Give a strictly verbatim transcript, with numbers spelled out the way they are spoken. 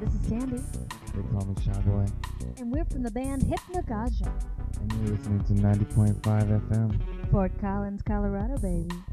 This is Sandy, They call me Shy Boy. and we're from the band Hypnagogia, And you're listening to ninety point five F M. Fort Collins, Colorado, baby.